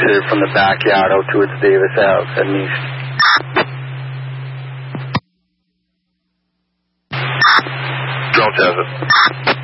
exited from the backyard out towards Davis Ave, heading east. Drone has it.